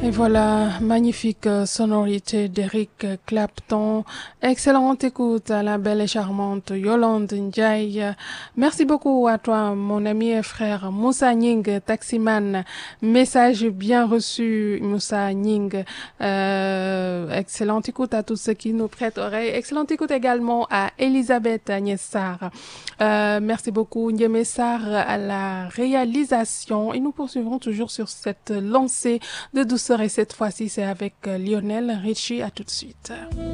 Et voilà, magnifique sonorité d'Eric Clapton. Excellente écoute à la belle et charmante Yolande Ndiaye. Merci beaucoup à toi, mon ami et frère Moussa Nying, taximan. Message bien reçu, Moussa Nying. Excellente écoute à tous ceux qui nous prêtent oreille. Excellente écoute également à Elisabeth Agnès Sarr. Merci beaucoup, Ndiémé Sarr, à la réalisation. Et nous poursuivrons toujours sur cette lancée de douceur et cette fois-ci c'est avec Lionel Richie. À tout de suite.